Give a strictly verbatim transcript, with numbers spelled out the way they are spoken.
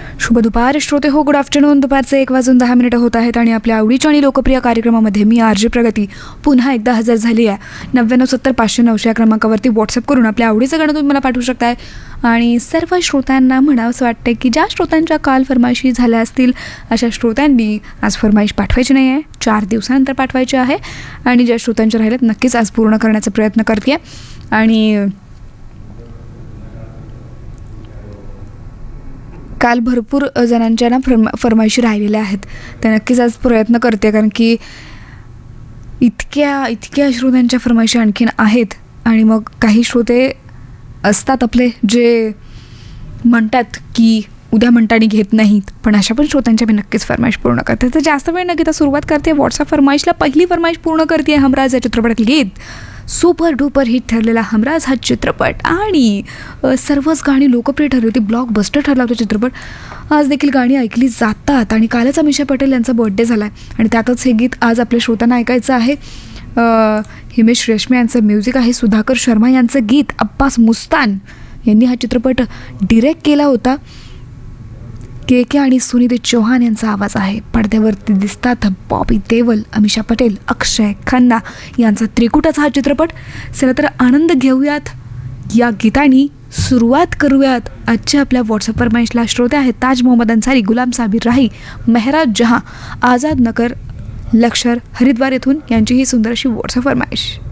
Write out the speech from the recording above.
शुभ दुपार श्रोते हो, गुड आफ्टरनून. दुपारचे एक वाजून दहा मिनिटं होत आहेत आणि आपल्या आवडीच्या आणि लोकप्रिय कार्यक्रमामध्ये मी आर जे प्रगती पुन्हा एकदा हजर झाली आहे. नव्याण्णव सत्तर पाचशे नऊशे या क्रमांकावरती व्हॉट्सअप करून आपल्या आवडीचं गाणं तुम्ही मला पाठवू शकताय. आणि सर्व श्रोत्यांना म्हणावंसं वाटतं की ज्या श्रोत्यांच्या काल फरमाईशी झाल्या असतील अशा श्रोत्यांनी आज फरमाईश पाठवायची नाही आहे, चार दिवसानंतर पाठवायची आहे. आणि ज्या श्रोत्यांच्या राहिल्यात नक्कीच आज पूर्ण करण्याचा प्रयत्न करते. आणि काल भरपूर जणांच्या ना फरमा फरमाईशी राहिलेल्या आहेत, त्या नक्कीच आज प्रयत्न करते, कारण की इतक्या इतक्या श्रोत्यांच्या फरमाईशी आणखीन आहेत. आणि मग काही श्रोते असतात आपले जे म्हणतात की उद्या म्हणतानी घेत नाहीत, पण अशा पण श्रोत्यांच्या मी नक्कीच फरमाईश पूर्ण करते. तर जास्त वेळ न घेता सुरुवात करते व्हॉट्सअप फरमाईशला. पहिली फरमाईश पूर्ण करते हमराज या चित्रपटातील गीत. सुपर डुपर हिट ठरलेला हमराज हा चित्रपट आणि सर्वच गाणी लोकप्रिय ठरली होती, ब्लॉकबस्टर ठरला होता चित्रपट. आज देखील गाणी ऐकली जातात. आणि कालच अमिषा पटेल यांचा बर्थडे झाला आहे आणि त्यातच हे गीत आज आपल्या श्रोत्यांना ऐकायचं आहे. हिमेश रेशमे यांचं म्युझिक आहे, सुधाकर शर्मा यांचं गीत. अब्बास मुस्तान यांनी हा चित्रपट डिरेक्ट केला होता. के के आणि सुनिधी चौहान यांचा आवाज आहे. पडद्यावरती दिसतात बॉबी देओल, अमिषा पटेल, अक्षय खन्ना यांचा त्रिकुटाचा हा चित्रपट. चला तर आनंद घेऊयात या गीतानी, सुरुवात करूयात आजच्या आपल्या व्हॉट्सअप फरमाईशला. श्रोते आहेत ताज मोहम्मद अन्सारी, गुलाम साबिर राही, मेहराज जहां, आझाद नगर, लक्षर, हरिद्वार येथून यांची ही सुंदर अशी व्हॉट्सअप फरमाईश.